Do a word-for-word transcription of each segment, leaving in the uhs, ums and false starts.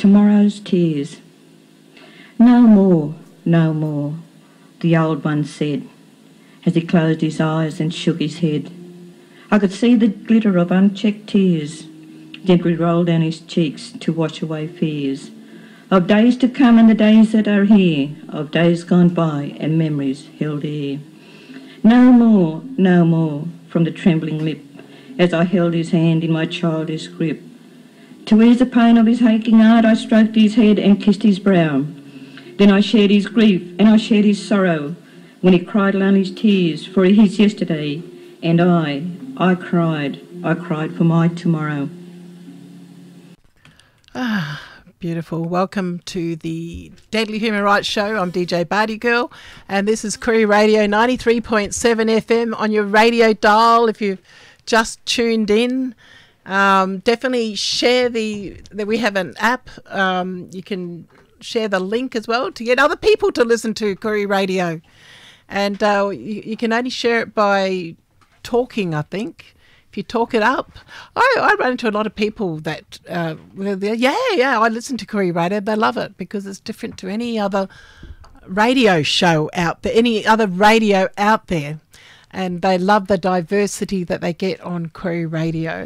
Tomorrow's tears. No more, no more, the old one said, as he closed his eyes and shook his head. I could see the glitter of unchecked tears gently roll down his cheeks to wash away fears of days to come and the days that are here, of days gone by and memories held here. No more, no more, from the trembling lip, as I held his hand in my childish grip. To ease the pain of his aching heart, I stroked his head and kissed his brow. Then I shared his grief and I shared his sorrow, when he cried alone his tears for his yesterday, and I, I cried, I cried for my tomorrow. Ah, beautiful. Welcome to the Deadly Human Rights Show. I'm D J Barty Girl, and this is Koori Radio ninety-three point seven F M on your radio dial. If you've just tuned in, um, definitely share the that we have an app. Um, you can share the link as well to get other people to listen to Koori Radio, and uh, you, you can only share it by talking, I think. If you talk it up, I, I run into a lot of people that, uh, yeah, yeah, I listen to Koori Radio. They love it because it's different to any other radio show out there, any other radio out there. And they love the diversity that they get on Koori Radio.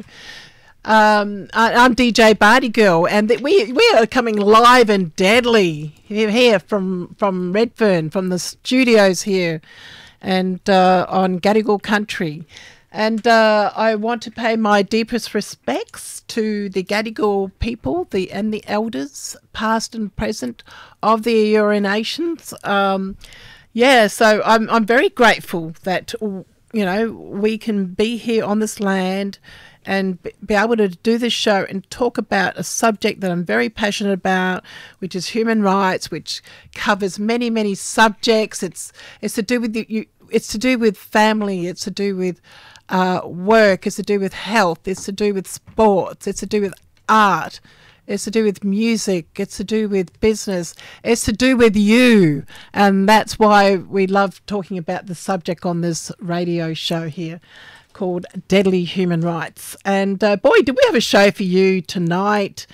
Um, I, I'm D J Barty Girl, and th- we we are coming live and deadly here from, from Redfern, from the studios here, and uh, on Gadigal country. And uh, I want to pay my deepest respects to the Gadigal people, the and the elders, past and present, of the Eora Nations. Um, yeah, so I'm I'm very grateful that, you know, we can be here on this land and be able to do this show and talk about a subject that I'm very passionate about, which is human rights, which covers many many subjects. It's it's to do with the, you. It's to do with family. It's to do with Uh, work, it's to do with health, it's to do with sports, it's to do with art, it's to do with music, it's to do with business, it's to do with you. And that's why we love talking about the subject on this radio show here called Deadly Human Rights. And uh, boy, do we have a show for you tonight.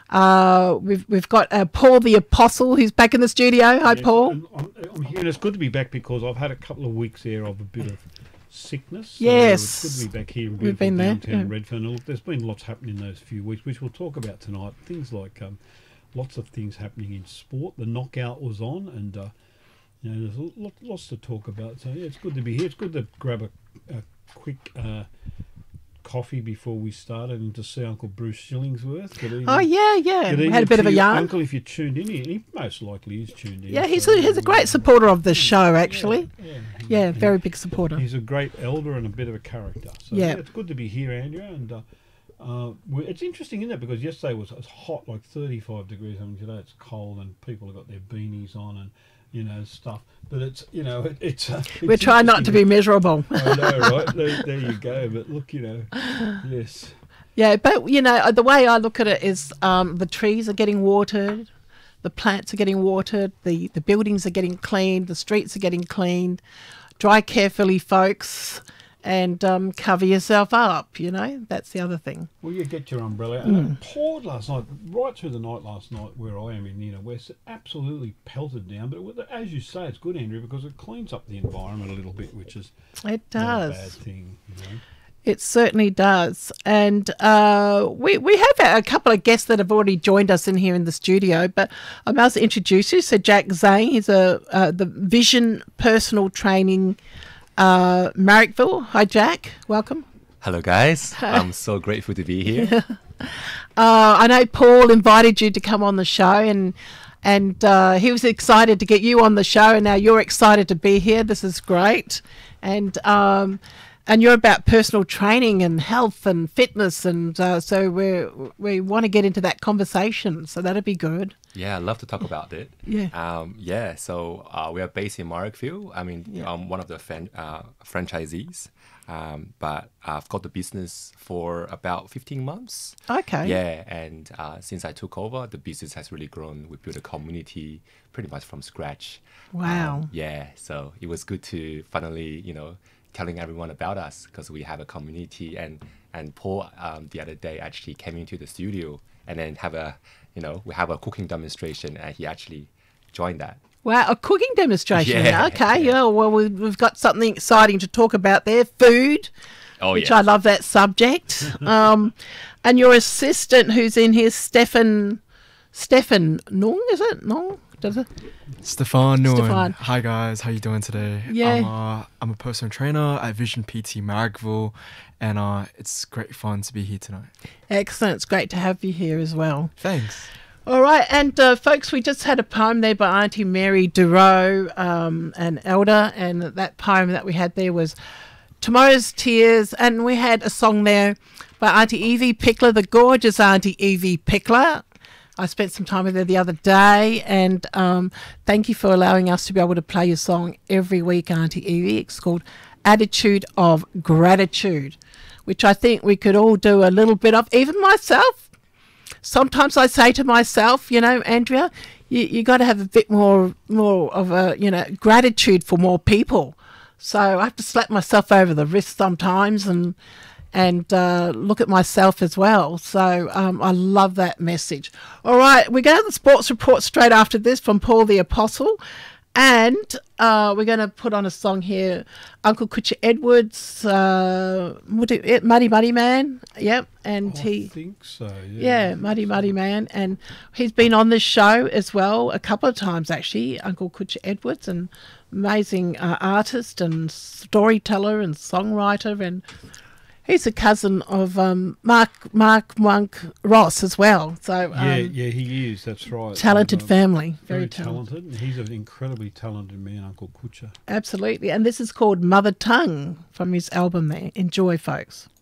Uh, we've we've got uh, Paul the Apostle, who's back in the studio. Hi, yes, Paul. I'm, I'm here, and it's good to be back because I've had a couple of weeks there of a bit of sickness. So yes. It's good to be back here in We've been there, downtown yeah. Redfern. Look, there's been lots happening in those few weeks, which we'll talk about tonight. Things like um, lots of things happening in sport. The knockout was on, and uh, you know, there's a lot, lots to talk about. So yeah, it's good to be here. It's good to grab a, a quick uh, coffee before we started and to see Uncle Bruce Shillingsworth. Good evening. Oh, yeah, yeah. Good We evening had a bit to of a you, yarn. Uncle, if you tuned in, he, he most likely is tuned in. Yeah, he's so, a, he's a great supporter of the show, actually. Yeah, yeah, Yeah, very big supporter. He's a great elder and a bit of a character. So Yeah. yeah, it's good to be here, Andrea. And uh, uh, we, it's interesting, isn't it? Because yesterday was, was hot, like thirty-five degrees. I mean, today it's cold and people have got their beanies on and, you know, stuff. But it's, you know, it, it's... Uh, We're it's trying not to be miserable. I know, right? There, there you go. But look, you know, yes. Yeah, but, you know, the way I look at it is um, the trees are getting watered, the plants are getting watered, the, the buildings are getting cleaned, the streets are getting cleaned. Dry carefully, folks, and um, cover yourself up, you know. That's the other thing. Well, you get your umbrella. And mm. it poured last night, right through the night last night where I am in Nina West. It absolutely pelted down. But it, as you say, it's good, Andrew, because it cleans up the environment a little bit, which is it does. not a bad thing, you know. It certainly does. And uh, we, we have a couple of guests that have already joined us in here in the studio, but I must introduce you. So Jack Zane, he's a, uh, the Vision Personal Training uh, Marrickville. Hi, Jack. Welcome. Hello, guys. I'm so grateful to be here. uh, I know Paul invited you to come on the show, and and uh, he was excited to get you on the show, and now you're excited to be here. This is great. And... Um, And you're about personal training and health and fitness, and uh, so we we want to get into that conversation. So that'd be good. Yeah, I'd love to talk about it. Yeah. Um, yeah. So uh, we are based in Marrickville. I mean, Yeah. I'm one of the fan, uh, franchisees, um, but I've got the business for about fifteen months. Okay. Yeah, and uh, since I took over, the business has really grown. We built a community pretty much from scratch. Wow. Um, yeah. So it was good to finally, you know, telling everyone about us because we have a community and And Paul um, the other day actually came into the studio and then have a, you know, we have a cooking demonstration, and he actually joined that. Wow, a cooking demonstration. Yeah, Okay, yeah. yeah. Well, we- we've got something exciting to talk about there. Food, Oh, which yeah. I love that subject. um, and your assistant, who's in here, Stefan, Stefan Nung, is it? Nung? Does it? Stefan Nguyen. Stefan. Hi guys, how you doing today? Yeah. I'm, uh, I'm a personal trainer at Vision P T Marrickville, and uh, it's great fun to be here tonight. Excellent. It's great to have you here as well. Thanks. All right, and uh, folks, we just had a poem there by Auntie Mary Duro, um, an elder, and that poem that we had there was Tomorrow's Tears, and we had a song there by Auntie Evie Pickler, the gorgeous Auntie Evie Pickler. I spent some time with her the other day, and um, thank you for allowing us to be able to play your song every week, Auntie Evie. It's called Attitude of Gratitude, which I think we could all do a little bit of, even myself. Sometimes I say to myself, you know, Andrea, you you got to have a bit more more of a, you know, gratitude for more people. So I have to slap myself over the wrist sometimes and and uh, look at myself as well. So um, I love that message. All right, we're going to the sports report straight after this from Paul the Apostle. And uh, we're going to put on a song here, Uncle Kutcher Edwards, uh, what do- eh, Muddy Muddy Man. Yep, and I he... think so. Yeah, Yeah, Muddy Muddy Man. And he's been on this show as well a couple of times, actually, Uncle Kutcher Edwards, and amazing uh, artist and storyteller and songwriter. And he's a cousin of um, Mark Mark Monk Ross as well. So um, Yeah, yeah, he is. That's right. talented And, uh, family. Very, Very talented. talented. And he's an incredibly talented man, Uncle Kutcher. Absolutely. And this is called Mother Tongue from his album there. Enjoy, folks.